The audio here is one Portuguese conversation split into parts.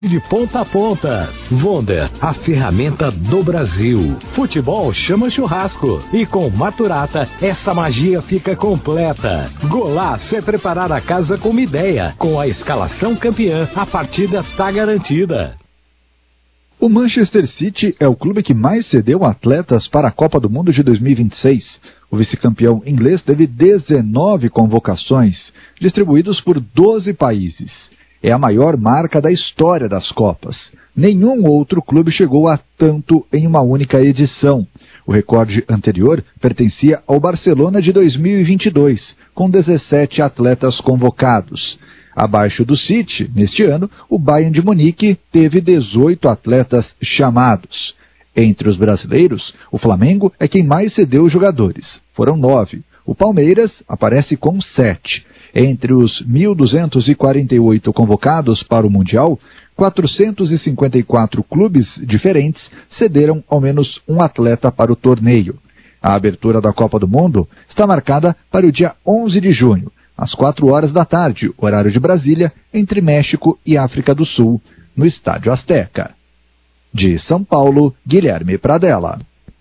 de ponta a ponta. Wonder, a ferramenta do Brasil. Futebol chama churrasco. E com Maturata, essa magia fica completa. Golaço é preparar a casa com uma ideia. Com a escalação campeã, a partida tá garantida. O Manchester City é o clube que mais cedeu atletas para a Copa do Mundo de 2026. O vice-campeão inglês teve 19 convocações, distribuídos por 12 países. É a maior marca da história das Copas. Nenhum outro clube chegou a tanto em uma única edição. O recorde anterior pertencia ao Barcelona de 2022, com 17 atletas convocados. Abaixo do City, neste ano, o Bayern de Munique teve 18 atletas chamados. Entre os brasileiros, o Flamengo é quem mais cedeu jogadores. Foram 9. O Palmeiras aparece com 7. Entre os 1.248 convocados para o Mundial, 454 clubes diferentes cederam ao menos um atleta para o torneio. A abertura da Copa do Mundo está marcada para o dia 11 de junho, às 4h, horário de Brasília, entre México e África do Sul, no Estádio Azteca. De São Paulo, Guilherme Pradella.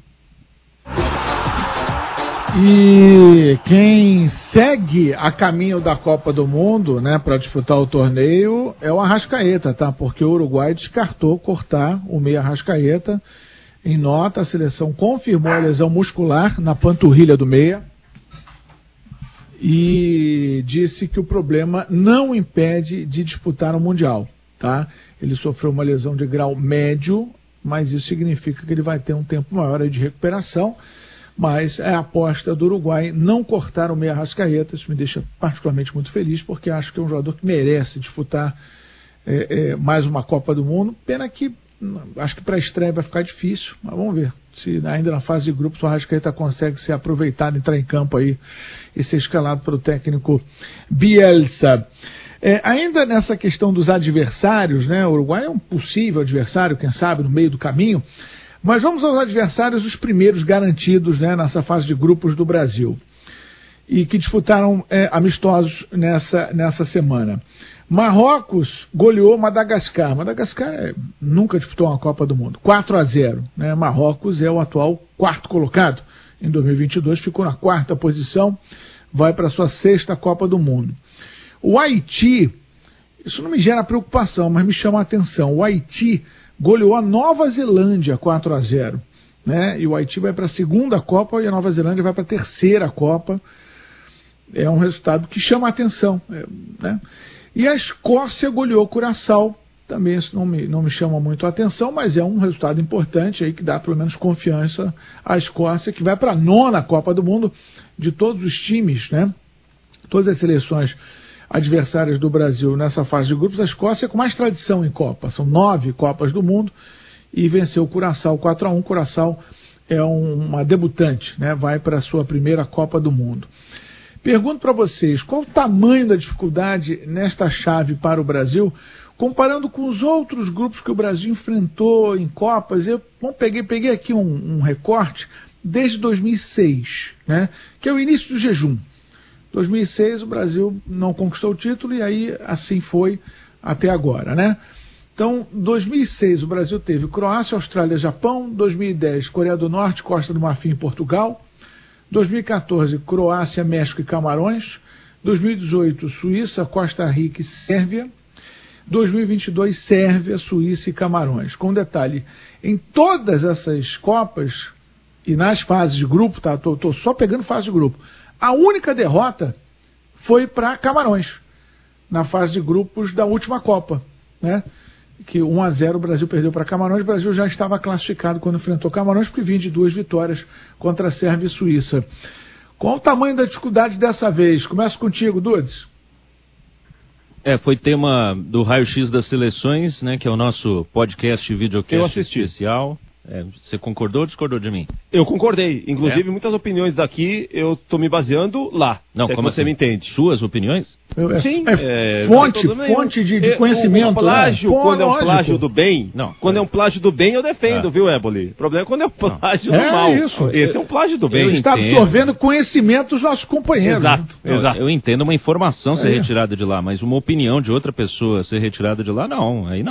E quem segue a caminho da Copa do Mundo, né, para disputar o torneio é o Arrascaeta, tá? Porque o Uruguai descartou cortar o meia Arrascaeta. Em nota, a seleção confirmou a lesão muscular na panturrilha do meia e disse que o problema não impede de disputar o Mundial, tá? Ele sofreu uma lesão de grau médio, mas isso significa que ele vai ter um tempo maior aí de recuperação. Mas é a aposta do Uruguai não cortar o meia Arrascaeta. Isso me deixa particularmente muito feliz, porque acho que é um jogador que merece disputar mais uma Copa do Mundo. Pena que acho que para a estreia vai ficar difícil, mas vamos ver se ainda na fase de grupos o Arrascaeta consegue ser aproveitado, entrar em campo aí e ser escalado pelo técnico Bielsa. Ainda nessa questão dos adversários, né? O Uruguai é um possível adversário, quem sabe, no meio do caminho. Mas vamos aos adversários, os primeiros garantidos, né, nessa fase de grupos do Brasil, e que disputaram amistosos nessa semana. Marrocos goleou Madagascar. Madagascar nunca disputou uma Copa do Mundo. 4-0. Né? Marrocos é o atual quarto colocado. Em 2022 ficou na quarta posição, vai para a sua sexta Copa do Mundo. O Haiti, isso não me gera preocupação, mas me chama a atenção. O Haiti goleou a Nova Zelândia 4-0, né? E o Haiti vai para a segunda Copa e a Nova Zelândia vai para a terceira Copa. É um resultado que chama a atenção, né? E a Escócia goleou Curaçao, também isso não me chama muito a atenção, mas é um resultado importante aí que dá pelo menos confiança à Escócia, que vai para a nona Copa do Mundo. De todos os times, né? Todas as seleções adversárias do Brasil nessa fase de grupos, a Escócia é com mais tradição em Copa. São 9 Copas do Mundo e venceu o Curaçao 4-1. Curaçao é uma debutante, né? Vai para a sua primeira Copa do Mundo. Pergunto para vocês, qual o tamanho da dificuldade nesta chave para o Brasil, comparando com os outros grupos que o Brasil enfrentou em Copas? Eu peguei aqui um recorte desde 2006, né? Que é o início do jejum. 2006 o Brasil não conquistou o título e aí assim foi até agora, né? Então, 2006 o Brasil teve Croácia, Austrália, Japão. 2010 Coreia do Norte, Costa do Marfim e Portugal. 2014 Croácia, México e Camarões. 2018 Suíça, Costa Rica e Sérvia. 2022 Sérvia, Suíça e Camarões. Com detalhe, em todas essas Copas e nas fases de grupo, tá? Tô só pegando fase de grupo. A única derrota foi para Camarões, na fase de grupos da última Copa, né? Que 1-0 o Brasil perdeu para Camarões. O Brasil já estava classificado quando enfrentou Camarões, porque vinha de 2 vitórias contra a Sérvia e Suíça. Qual o tamanho da dificuldade dessa vez? Começo contigo, Dudes. Foi tema do Raio X das Seleções, né? Que é o nosso podcast e videocast especial. Você concordou ou discordou de mim? Eu concordei. Inclusive, muitas opiniões daqui eu estou me baseando lá. Não, como você me entende? Suas opiniões? Sim. Fonte de conhecimento. Plágio, quando é um plágio do bem. Não. Quando é um plágio do bem, eu defendo, viu, Éboli? O problema é quando é um plágio do mal. Isso. Esse é um plágio do bem. Ele está absorvendo conhecimento dos nossos companheiros. Exato. Eu entendo uma informação ser retirada de lá, mas uma opinião de outra pessoa ser retirada de lá, não. Aí não.